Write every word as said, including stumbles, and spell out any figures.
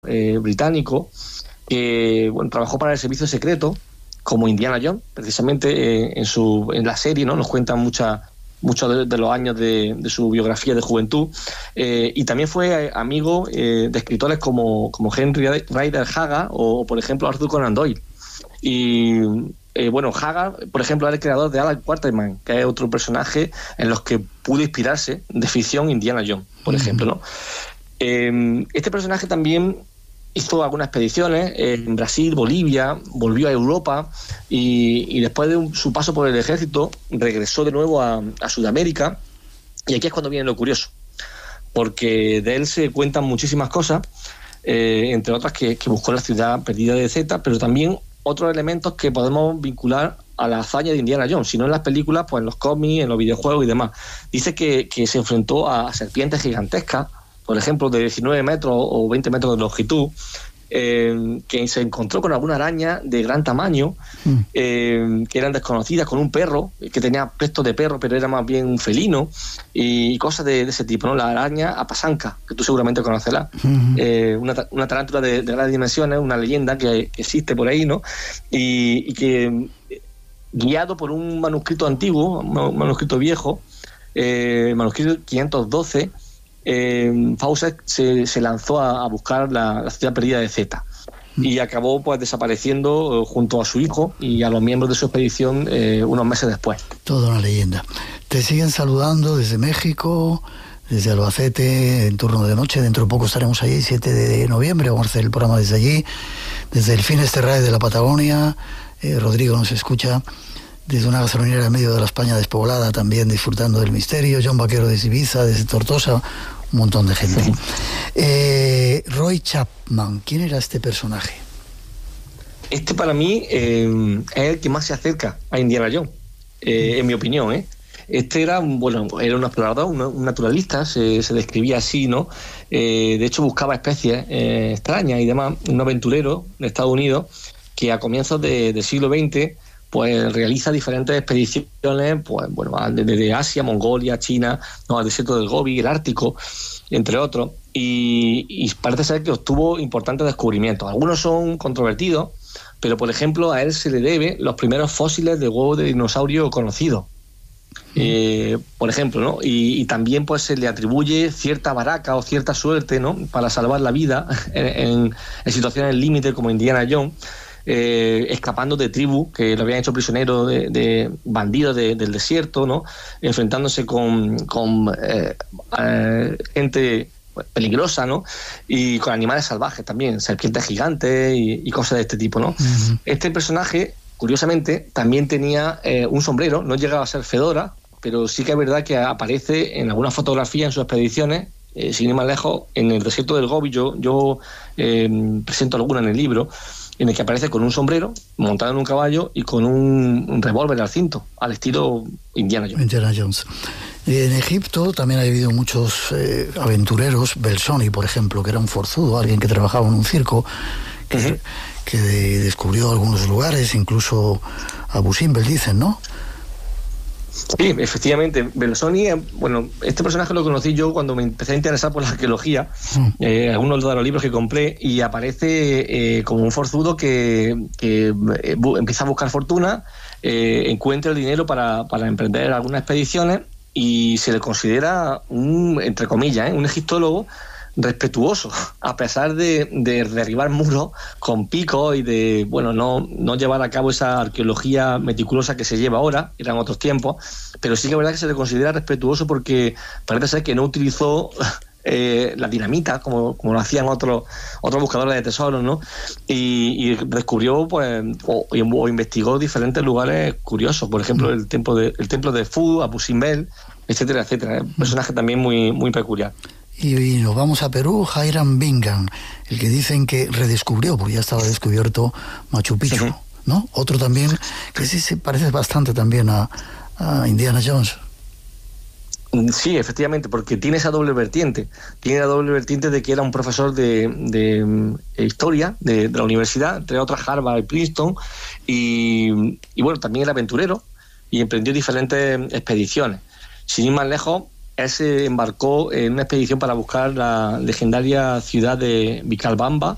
eh, británico que bueno, trabajó para el servicio secreto como Indiana Jones, precisamente eh, en su en la serie, ¿no? Nos cuentan muchas muchos de, de los años de, de su biografía de juventud, eh, y también fue amigo eh, de escritores como, como Henry Rider Haggard o, por ejemplo, Arthur Conan Doyle. Y eh, bueno, Haggard, por ejemplo, era el creador de Alan Quatermain, que es otro personaje en los que pudo inspirarse de ficción Indiana Jones, por ejemplo, ¿no? Eh, este personaje también hizo algunas expediciones en Brasil, Bolivia, volvió a Europa y, y después de un, su paso por el ejército regresó de nuevo a, a Sudamérica, y aquí es cuando viene lo curioso, porque de él se cuentan muchísimas cosas, eh, entre otras que, que buscó la ciudad perdida de Zeta, pero también otros elementos que podemos vincular a la hazaña de Indiana Jones, si no en las películas, pues en los cómics, en los videojuegos y demás. Dice que, que se enfrentó a serpientes gigantescas, por ejemplo, de diecinueve metros o veinte metros de longitud, eh, que se encontró con alguna araña de gran tamaño, mm. eh, que eran desconocidas, con un perro, que tenía aspecto de perro, pero era más bien un felino, y cosas de, de ese tipo, ¿no? La araña apasanca, que tú seguramente conocerás, mm-hmm. eh, una, una tarántula de, de grandes dimensiones, una leyenda que, que existe por ahí, ¿no? Y, y que, guiado por un manuscrito antiguo, un manuscrito viejo, eh, manuscrito quinientos doce, Eh, Fawcett se, se lanzó a, a buscar la, la ciudad perdida de Zeta y acabó pues desapareciendo eh, junto a su hijo y a los miembros de su expedición eh, unos meses después. Toda una leyenda. Te siguen saludando desde México, desde Albacete, en turno de noche. Dentro de poco estaremos allí, siete de noviembre, vamos a hacer el programa desde allí, desde el Fines Terrae de la Patagonia. eh, Rodrigo nos escucha desde una gasolinera en medio de la España despoblada, también disfrutando del misterio. John Vaquero desde Ibiza, desde Tortosa, un montón de gente. Sí. Eh, Roy Chapman, ¿quién era este personaje? Este para mí eh, es el que más se acerca a Indiana Jones, eh, en mi opinión, ¿eh? Este era, bueno, era un explorador, un, un naturalista, se, se describía así, ¿no? Eh, de hecho buscaba especies eh, extrañas y demás, un aventurero de Estados Unidos que a comienzos de, del siglo veinte pues realiza diferentes expediciones, pues bueno, desde Asia, Mongolia, China, no, al desierto del Gobi, el Ártico, entre otros, y, y parece ser que obtuvo importantes descubrimientos. Algunos son controvertidos, pero por ejemplo a él se le debe los primeros fósiles de huevo de dinosaurio conocidos. Eh, por ejemplo, ¿no? Y, y también pues se le atribuye cierta baraca o cierta suerte, ¿no? Para salvar la vida en, en, en situaciones límite como Indiana Jones. Eh, escapando de tribus que lo habían hecho prisionero de, de bandidos de, del desierto, ¿no? Enfrentándose con, con eh, eh, gente peligrosa, ¿no? Y con animales salvajes también, serpientes gigantes y, y cosas de este tipo, ¿no? Uh-huh. Este personaje, curiosamente, también tenía eh, un sombrero, no llegaba a ser fedora, pero sí que es verdad que aparece en algunas fotografías en sus expediciones, eh, sin ir más lejos, en el desierto del Gobi. Yo, yo eh, presento alguna en el libro, en el que aparece con un sombrero, montado en un caballo y con un, un revólver al cinto, al estilo Indiana Jones. Indiana Jones. En Egipto también ha habido muchos eh, aventureros, Belzoni, por ejemplo, que era un forzudo, alguien que trabajaba en un circo, que, uh-huh. que de, descubrió algunos lugares, incluso Abu Simbel, dicen, ¿no? Sí, efectivamente. Belzoni, bueno, este personaje lo conocí yo cuando me empecé a interesar por la arqueología, mm. eh, algunos de los libros que compré, y aparece eh, como un forzudo que, que eh, bu- empieza a buscar fortuna, eh, encuentra el dinero para, para emprender algunas expediciones y se le considera un, entre comillas, ¿eh? un egiptólogo respetuoso, a pesar de, de derribar muros con picos y de, bueno, no, no llevar a cabo esa arqueología meticulosa que se lleva ahora, eran otros tiempos, pero sí que es verdad que se le considera respetuoso porque parece ser que no utilizó eh, la dinamita como, como lo hacían otros otros buscadores de tesoros, ¿no? Y, y descubrió, pues, o, o investigó diferentes lugares curiosos, por ejemplo, el templo de, el templo de Fu, Abu Simbel, etcétera, etcétera. Un personaje también muy, muy peculiar. Y, y nos vamos a Perú, Hiram Bingham, el que dicen que redescubrió, porque ya estaba descubierto Machu Picchu, uh-huh. ¿no? Otro también, que sí se parece bastante también a, a Indiana Jones. Sí, efectivamente, porque tiene esa doble vertiente. Tiene la doble vertiente de que era un profesor de, de, de historia de, de la universidad, entre otras Harvard y Princeton, y, y bueno, también era aventurero y emprendió diferentes expediciones. Sin ir más lejos, él se embarcó en una expedición para buscar la legendaria ciudad de Vilcabamba,